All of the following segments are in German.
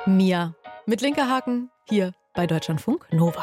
Mia mit linker Haken hier bei Deutschlandfunk Nova.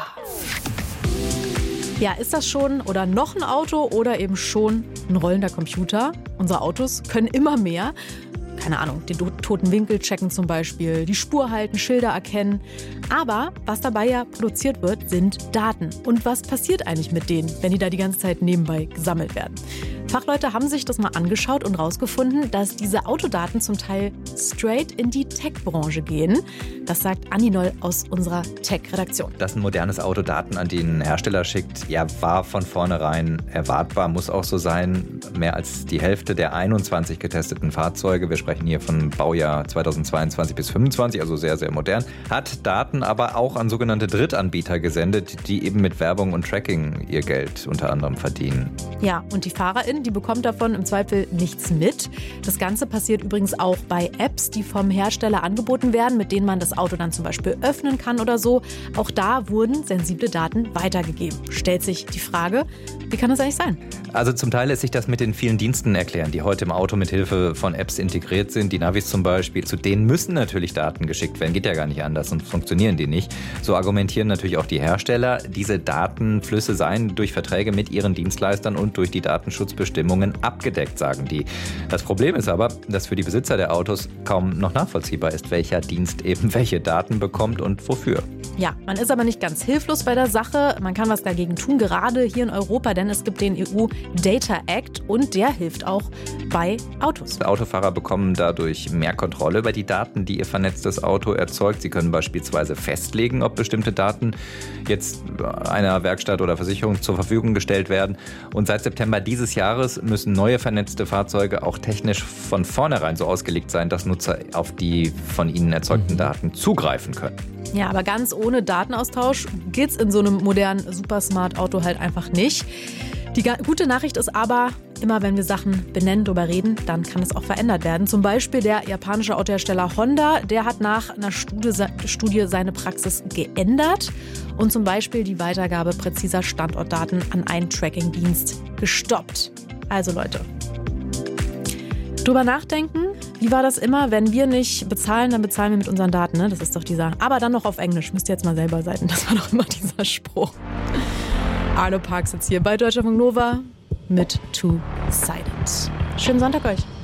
Ja, ist das schon oder noch ein Auto oder eben schon ein rollender Computer? Unsere Autos können immer mehr. Keine Ahnung, den toten Winkel checken zum Beispiel, die Spur halten, Schilder erkennen. Aber was dabei ja produziert wird, sind Daten. Und was passiert eigentlich mit denen, wenn die da die ganze Zeit nebenbei gesammelt werden? Fachleute haben sich das mal angeschaut und rausgefunden, dass diese Autodaten zum Teil straight in die Tech-Branche gehen. Das sagt Anni Noll aus unserer Tech-Redaktion. Dass ein modernes Auto Daten an den Hersteller schickt, ja, war von vornherein erwartbar, muss auch so sein. Mehr als die Hälfte der 21 getesteten Fahrzeuge, wir sprechen hier von Baujahr 2022 bis 2025, also sehr, sehr modern, hat Daten aber auch an sogenannte Drittanbieter gesendet, die eben mit Werbung und Tracking ihr Geld unter anderem verdienen. Ja, und die FahrerInnen, die bekommt davon im Zweifel nichts mit. Das Ganze passiert übrigens auch bei Apps, die vom Hersteller angeboten werden, mit denen man das Auto dann zum Beispiel öffnen kann oder so. Auch da wurden sensible Daten weitergegeben. Stellt sich die Frage, wie kann das eigentlich sein? Also zum Teil lässt sich das mit den vielen Diensten erklären, die heute im Auto mit Hilfe von Apps integriert sind. Die Navis zum Beispiel, zu denen müssen natürlich Daten geschickt werden. Geht ja gar nicht anders und funktionieren die nicht. So argumentieren natürlich auch die Hersteller. Diese Datenflüsse seien durch Verträge mit ihren Dienstleistern und durch die Datenschutzbestimmungen abgedeckt, sagen die. Das Problem ist aber, dass für die Besitzer der Autos kaum noch nachvollziehbar ist, welcher Dienst eben welche Daten bekommt und wofür. Ja, man ist aber nicht ganz hilflos bei der Sache. Man kann was dagegen tun, gerade hier in Europa, denn es gibt den EU Data Act und der hilft auch bei Autos. Autofahrer bekommen dadurch mehr Kontrolle über die Daten, die ihr vernetztes Auto erzeugt. Sie können beispielsweise festlegen, ob bestimmte Daten jetzt einer Werkstatt oder Versicherung zur Verfügung gestellt werden. Und seit September dieses Jahres müssen neue vernetzte Fahrzeuge auch technisch von vornherein so ausgelegt sein, dass Nutzer auf die von ihnen erzeugten Daten zugreifen können. Ja, aber ganz ohne Datenaustausch geht's in so einem modernen Supersmart-Auto halt einfach nicht. Die gute Nachricht ist aber, immer wenn wir Sachen benennen, darüber reden, dann kann es auch verändert werden. Zum Beispiel der japanische Autohersteller Honda, der hat nach einer Studie seine Praxis geändert und zum Beispiel die Weitergabe präziser Standortdaten an einen Tracking-Dienst gestoppt. Also Leute, drüber nachdenken. Wie war das immer? Wenn wir nicht bezahlen, dann bezahlen wir mit unseren Daten. Ne? Das ist doch dieser. Aber dann noch auf Englisch. Müsst ihr jetzt mal selber sein. Das war doch immer dieser Spruch. Arlo Parks jetzt hier bei Deutschlandfunk Nova mit Two Sided. Schönen Sonntag euch.